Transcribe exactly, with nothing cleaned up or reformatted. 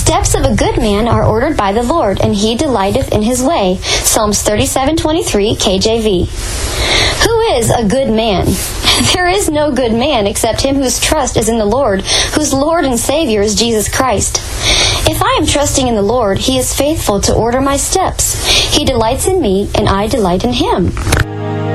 steps of a good man are ordered by the Lord, and he delighteth in his way. Psalms thirty-seven twenty-three, K J V. Who is a good man? There is no good man except him whose trust is in the Lord, whose Lord and Savior is Jesus Christ. If I am trusting in the Lord, he is faithful to order my steps. He delights in me, and I delight in him.